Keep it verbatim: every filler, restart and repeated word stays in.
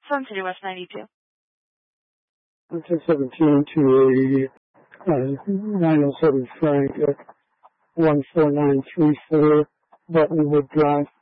Sun City West ninety-two. ten seventeen two eighty, uh, nine oh seven Frank at one four nine three four Buttonwood Drive.